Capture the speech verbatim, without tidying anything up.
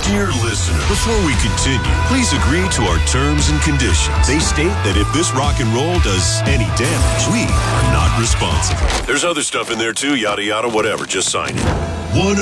Dear listener, before we continue, please agree to our terms and conditions. They state that if this rock and roll does any damage, we are not responsible. There's other stuff in there too, yada yada, whatever. Just sign it. One